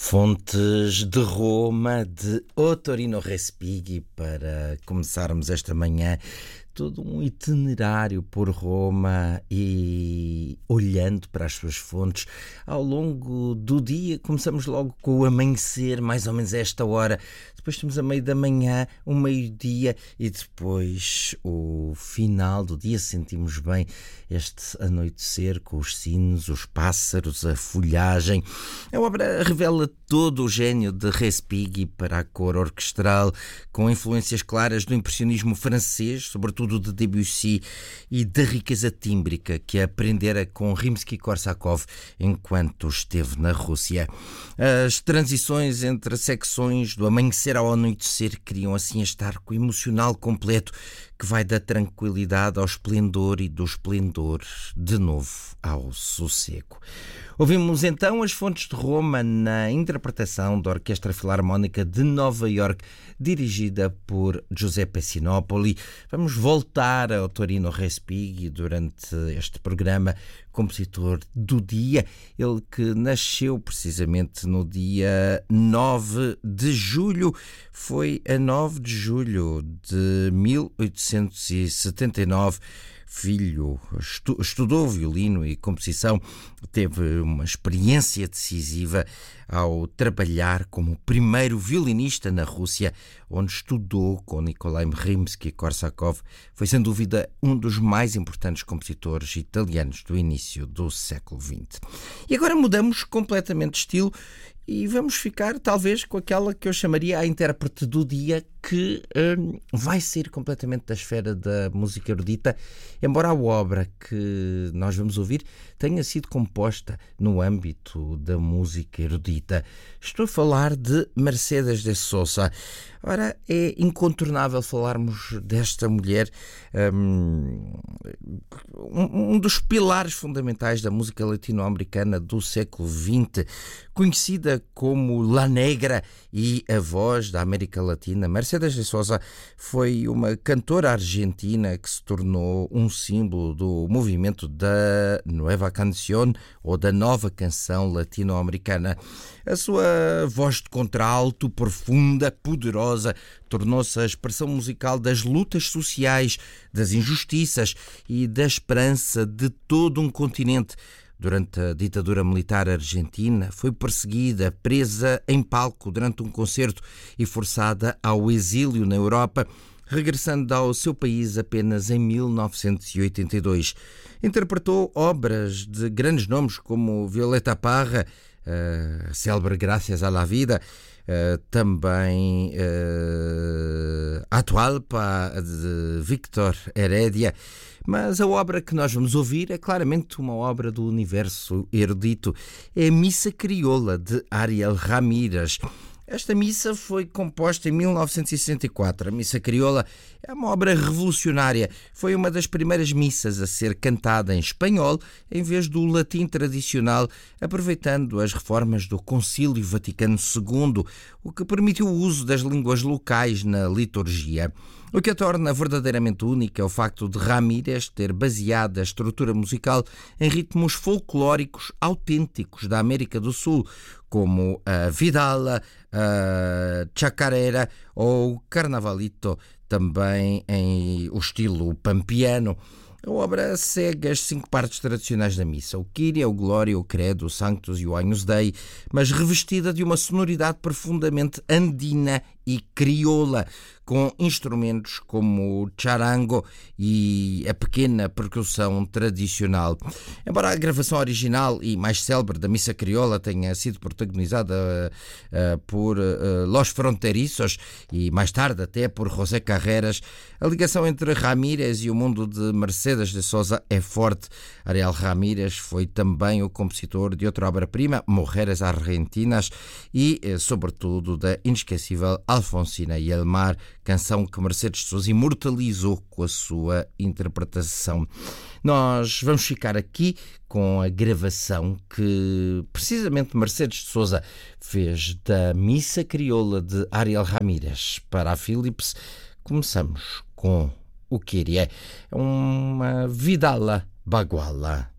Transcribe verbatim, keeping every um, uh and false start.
Fontes de Roma, de Ottorino Respighi, para começarmos esta manhã todo um itinerário por Roma e olhando para as suas fontes ao longo do dia. Começamos logo com o amanhecer, mais ou menos a esta hora. Depois temos a meio da manhã, o meio-dia e depois o final do dia. Sentimos bem este anoitecer com os sinos, os pássaros, a folhagem. A obra revela todo o gênio de Respighi para a cor orquestral, com influências claras do impressionismo francês, sobretudo de Debussy, e da riqueza tímbrica que aprendera com Rimsky-Korsakov enquanto esteve na Rússia. As transições entre secções do amanhecer ao anoitecer criam assim este arco emocional completo que vai da tranquilidade ao esplendor e do esplendor de novo ao sossego. Ouvimos então as Fontes de Roma na interpretação da Orquestra Filarmónica de Nova Iorque, dirigida por Giuseppe Sinopoli. Vamos voltar a Ottorino Respighi durante este programa, compositor do dia, ele que nasceu precisamente no dia nove de julho, foi a nove de julho de mil oitocentos e setenta e nove, filho, estu- estudou violino e composição, teve uma experiência decisiva ao trabalhar como primeiro violinista na Rússia, onde estudou com Nikolai Rimsky-Korsakov. Foi, sem dúvida, um dos mais importantes compositores italianos do início do século vinte. E agora mudamos completamente de estilo e vamos ficar, talvez, com aquela que eu chamaria a intérprete do dia, que hum, vai sair completamente da esfera da música erudita, embora a obra que nós vamos ouvir tenha sido composta no âmbito da música erudita. Estou a falar de Mercedes de Sosa. Ora, é incontornável falarmos desta mulher, hum, um, um dos pilares fundamentais da música latino-americana do século vinte, conhecida como La Negra e a voz da América Latina. Mercedes de Sosa foi uma cantora argentina que se tornou um símbolo do movimento da Nueva Canción, ou da nova canção latino-americana. A sua voz de contralto, profunda, poderosa, tornou-se a expressão musical das lutas sociais, das injustiças e da esperança de todo um continente. Durante a ditadura militar argentina, foi perseguida, presa em palco durante um concerto e forçada ao exílio na Europa, regressando ao seu país apenas em mil novecentos e oitenta e dois. Interpretou obras de grandes nomes como Violeta Parra, uh, célebre Gracias a la Vida, uh, também uh, Atahualpa, de Víctor Heredia. Mas a obra que nós vamos ouvir é claramente uma obra do universo erudito. É a Missa Crioula, de Ariel Ramírez. Esta missa foi composta em mil novecentos e sessenta e quatro. A Missa Crioula é uma obra revolucionária. Foi uma das primeiras missas a ser cantada em espanhol em vez do latim tradicional, aproveitando as reformas do Concílio Vaticano segundo, o que permitiu o uso das línguas locais na liturgia. O que a torna verdadeiramente única é o facto de Ramírez ter baseado a estrutura musical em ritmos folclóricos autênticos da América do Sul, como a vidala, a chacarera ou carnavalito, também em o estilo pampiano. A obra segue as cinco partes tradicionais da missa, o Kyrie, o Glória, o Credo, o Sanctus e o Agnus Dei, mas revestida de uma sonoridade profundamente andina e crioula, com instrumentos como o charango e a pequena percussão tradicional. Embora a gravação original e mais célebre da Missa Crioula tenha sido protagonizada uh, por uh, Los Fronterizos e mais tarde até por José Carreras, a ligação entre Ramírez e o mundo de Mercedes de Sosa é forte. Ariel Ramírez foi também o compositor de outra obra-prima, Mujeres Argentinas, e, uh, sobretudo, da inesquecível Alfonsina y el Mar, canção que Mercedes de Sosa imortalizou com a sua interpretação. Nós vamos ficar aqui com a gravação que precisamente Mercedes de Sosa fez da Missa Crioula de Ariel Ramírez para a Philips. Começamos com o Kyrie, uma Vidala Baguala.